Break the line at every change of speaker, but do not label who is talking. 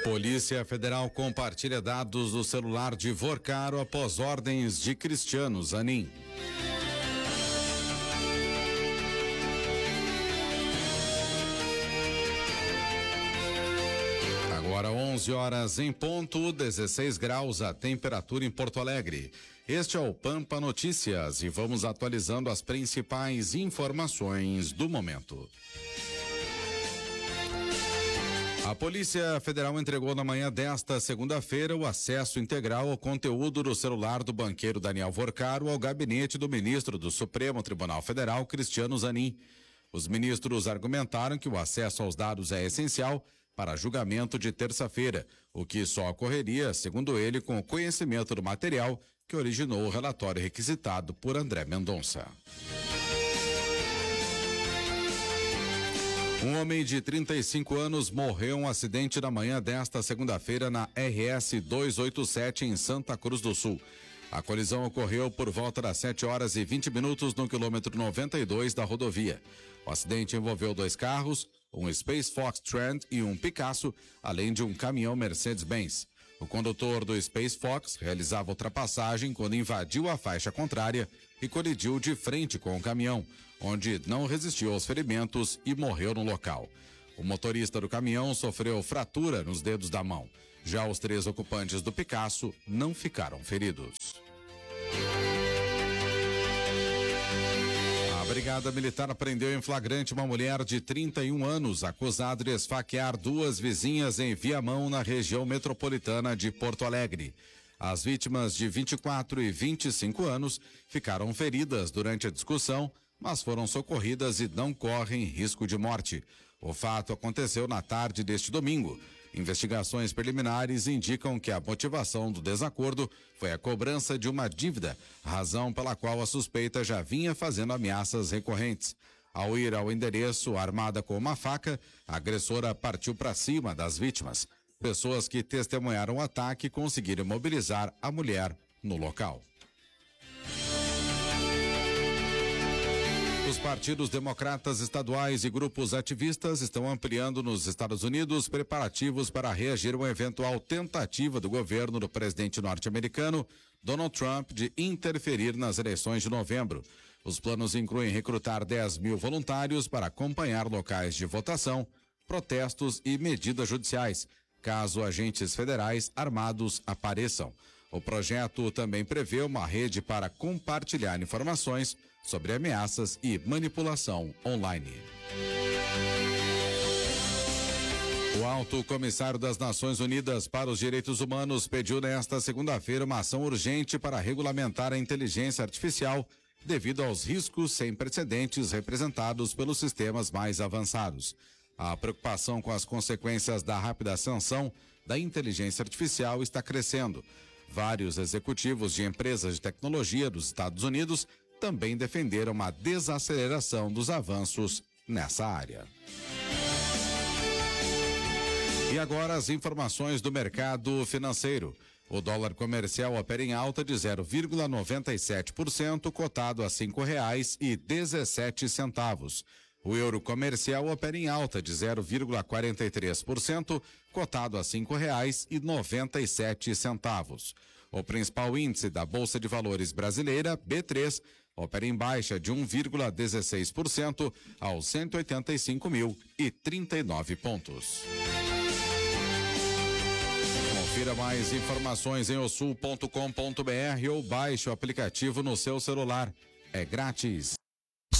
Polícia Federal compartilha dados do celular de Vorcaro após ordens de Cristiano Zanin. Agora 11 horas em ponto, 16 graus a temperatura em Porto Alegre. Este é o Pampa Notícias e vamos atualizando as principais informações do momento. A Polícia Federal entregou na manhã desta segunda-feira o acesso integral ao conteúdo do celular do banqueiro Daniel Vorcaro ao gabinete do ministro do Supremo Tribunal Federal, Cristiano Zanin. Os ministros argumentaram que o acesso aos dados é essencial para julgamento de terça-feira, o que só ocorreria, segundo ele, com o conhecimento do material que originou o relatório requisitado por André Mendonça. Um homem de 35 anos morreu em um acidente na manhã desta segunda-feira na RS 287 em Santa Cruz do Sul. A colisão ocorreu por volta das 7 horas e 20 minutos no quilômetro 92 da rodovia. O acidente envolveu 2 carros, um Space Fox Trend e um Picasso, além de um caminhão Mercedes-Benz. O condutor do Space Fox realizava ultrapassagem quando invadiu a faixa contrária e colidiu de frente com o caminhão, onde não resistiu aos ferimentos e morreu no local. O motorista do caminhão sofreu fratura nos dedos da mão. Já os 3 ocupantes do Picasso não ficaram feridos. A Brigada Militar prendeu em flagrante uma mulher de 31 anos, acusada de esfaquear 2 vizinhas em Viamão, na região metropolitana de Porto Alegre. As vítimas de 24 e 25 anos ficaram feridas durante a discussão, mas foram socorridas e não correm risco de morte. O fato aconteceu na tarde deste domingo. Investigações preliminares indicam que a motivação do desacordo foi a cobrança de uma dívida, razão pela qual a suspeita já vinha fazendo ameaças recorrentes. Ao ir ao endereço armada com uma faca, a agressora partiu para cima das vítimas. Pessoas que testemunharam o ataque conseguiram mobilizar a mulher no local. Os partidos democratas estaduais e grupos ativistas estão ampliando nos Estados Unidos preparativos para reagir a uma eventual tentativa do governo do presidente norte-americano Donald Trump de interferir nas eleições de novembro. Os planos incluem recrutar 10 mil voluntários para acompanhar locais de votação, protestos e medidas judiciais, caso agentes federais armados apareçam. O projeto também prevê uma rede para compartilhar informações sobre ameaças e manipulação online. O Alto Comissário das Nações Unidas para os Direitos Humanos pediu nesta segunda-feira uma ação urgente para regulamentar a inteligência artificial devido aos riscos sem precedentes representados pelos sistemas mais avançados. A preocupação com as consequências da rápida ascensão da inteligência artificial está crescendo. Vários executivos de empresas de tecnologia dos Estados Unidos também defenderam uma desaceleração dos avanços nessa área. E agora as informações do mercado financeiro. O dólar comercial opera em alta de 0,97%, cotado a R$ 5,17. O euro comercial opera em alta de 0,43%, cotado a R$ 5,97. O principal índice da Bolsa de Valores brasileira, B3, opera em baixa de 1,16% aos 185.039 pontos. Confira mais informações em osul.com.br ou baixe o aplicativo no seu celular. É grátis.